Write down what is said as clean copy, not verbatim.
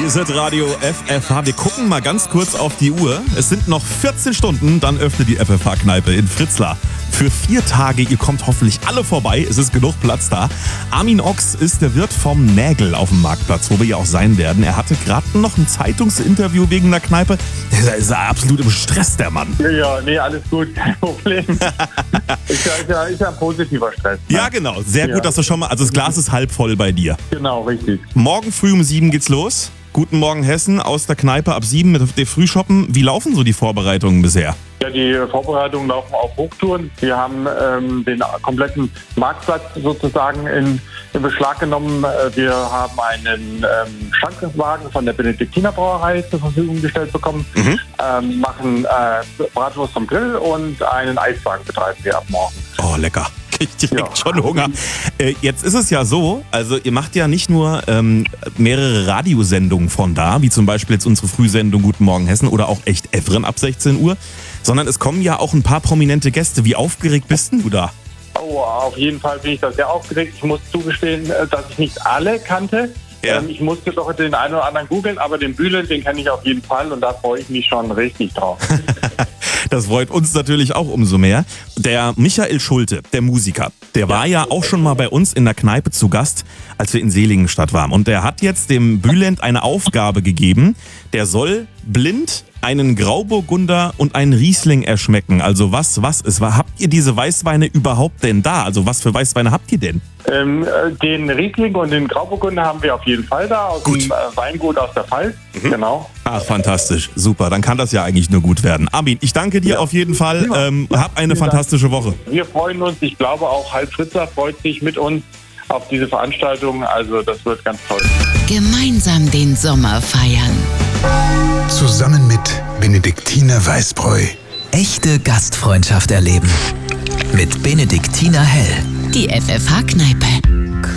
Radio FFH. Wir gucken mal ganz kurz auf die Uhr. Es sind noch 14 Stunden, dann öffnet die FFH-Kneipe in Fritzlar. Für 4 Tage, ihr kommt hoffentlich alle vorbei, es ist genug Platz da. Armin Ochs ist der Wirt vom Nägel auf dem Marktplatz, wo wir ja auch sein werden. Er hatte gerade noch ein Zeitungsinterview wegen der Kneipe. Der ist ja absolut im Stress, der Mann. Ja, nee, alles gut, kein Problem. Ist ja ein positiver Stress. Ne? Ja, genau. Sehr gut, dass du schon mal, also das Glas ist halb voll bei dir. Genau, richtig. Morgen früh um 7 geht's los. Guten Morgen Hessen aus der Kneipe ab 7 mit der Frühshoppen. Wie laufen so die Vorbereitungen bisher? Ja, die Vorbereitungen laufen auf Hochtouren. Wir haben den kompletten Marktplatz sozusagen in Beschlag genommen. Wir haben einen Schankwagen von der Benediktiner Brauerei zur Verfügung gestellt bekommen, machen Bratwurst vom Grill und einen Eiswagen betreiben wir ab morgen. Oh, lecker. Ich direkt schon Hunger. Jetzt ist es ja so, also ihr macht ja nicht nur mehrere Radiosendungen von da, wie zum Beispiel jetzt unsere Frühsendung Guten Morgen Hessen oder auch Echt Evren ab 16 Uhr, sondern es kommen ja auch ein paar prominente Gäste. Wie aufgeregt bist denn du da? Oh, auf jeden Fall bin ich da sehr aufgeregt. Ich muss zugestehen, dass ich nicht alle kannte. Ja. Ich musste doch den einen oder anderen googeln, aber den Bülent, den kenne ich auf jeden Fall und da freue ich mich schon richtig drauf. Das freut uns natürlich auch umso mehr. Der Michael Schulte, der Musiker, der war ja auch schon mal bei uns in der Kneipe zu Gast, als wir in Seligenstadt waren. Und der hat jetzt dem Bülent eine Aufgabe gegeben. Der soll blind einen Grauburgunder und einen Riesling erschmecken. Also was ist? Habt ihr diese Weißweine überhaupt denn da? Also was für Weißweine habt ihr denn? Den Riesling und den Grauburgunder haben wir auf jeden Fall da, aus dem Weingut aus der Pfalz. Genau. Ach, fantastisch. Super, dann kann das ja eigentlich nur gut werden. Armin, ich danke dir auf jeden Fall. Hab eine fantastische Woche. Wir freuen uns. Ich glaube auch halb Fritzer freut sich mit uns auf diese Veranstaltung. Also das wird ganz toll. Gemeinsam den Sommer feiern. Zusammen mit Benediktiner Weißbräu. Echte Gastfreundschaft erleben. Mit Benediktiner Hell. Die FFH-Kneipe.